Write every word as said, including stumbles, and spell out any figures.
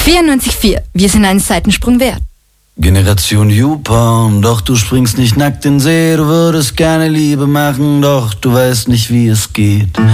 vierundneunzig Komma vier. Wir sind einen Seitensprung wert. Generation YouPorn, doch du springst nicht nackt in den See. Du würdest gerne Liebe machen, doch du weißt nicht, wie es geht.